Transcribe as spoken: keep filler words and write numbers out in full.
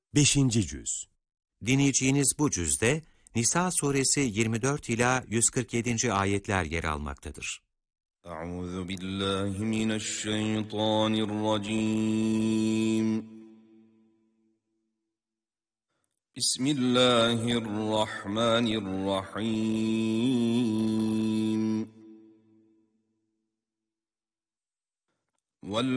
beşinci Cüz. Dinleyeceğiniz bu cüzde Nisa suresi yirmi dört ila yüz kırk yedinci ayetler yer almaktadır. Euzu billahi mineşşeytanirracim. Bismillahirrahmanirrahim.